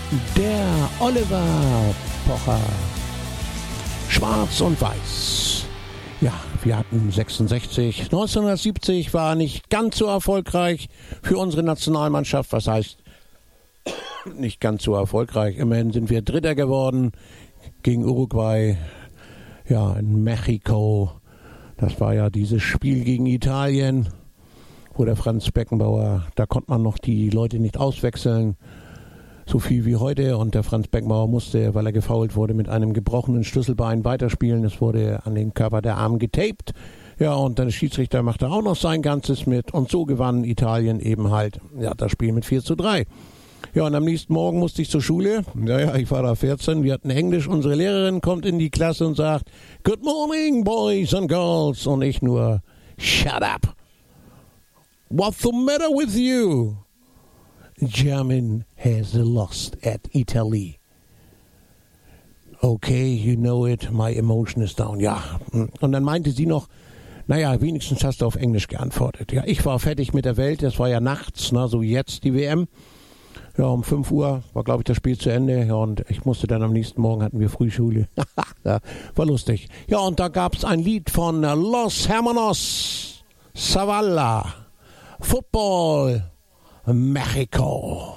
Der Oliver Pocher. Schwarz und Weiß. Ja, wir hatten 66. 1970 war nicht ganz so erfolgreich für unsere Nationalmannschaft. Was heißt nicht ganz so erfolgreich? Immerhin sind wir Dritter geworden gegen Uruguay. Ja, in Mexiko. Das war ja dieses Spiel gegen Italien, wo der Franz Beckenbauer, da konnte man noch die Leute nicht auswechseln, so viel wie heute. Und der Franz Beckenbauer musste, weil er gefoult wurde, mit einem gebrochenen Schlüsselbein weiterspielen. Es wurde an den Körper der Arm getaped. Ja, und der Schiedsrichter machte auch noch sein Ganzes mit. Und so gewann Italien eben halt das Spiel mit 4:3. Ja, und am nächsten Morgen musste ich zur Schule. Ja, ich war da 14. Wir hatten Englisch. Unsere Lehrerin kommt in die Klasse und sagt, Good morning, boys and girls. Und ich nur, Shut up. What's the matter with you? German has lost at Italy. Okay, you know it, my emotion is down. Ja, und dann meinte sie noch, naja, wenigstens hast du auf Englisch geantwortet. Ja, ich war fertig mit der Welt, das war ja nachts, so wie jetzt die WM. Ja, um 5 Uhr war, glaube ich, das Spiel zu Ende. Ja, und ich musste dann am nächsten Morgen, hatten wir Frühschule. Ja, war lustig. Ja, und da gab es ein Lied von Los Hermanos Zavala. Football Mexico.